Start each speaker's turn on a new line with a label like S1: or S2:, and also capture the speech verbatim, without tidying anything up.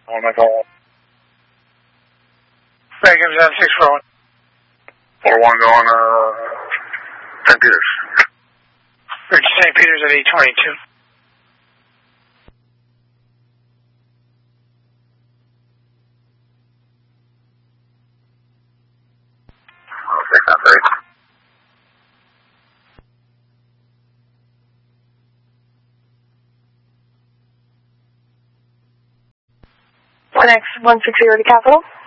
S1: Oh my God.
S2: Reagan's on six four one.
S1: four one going, uh, Saint Peter's.
S2: Reach Saint Peter's at eight twenty-two.
S1: Oh, six on three.
S3: one X one six zero to Capital.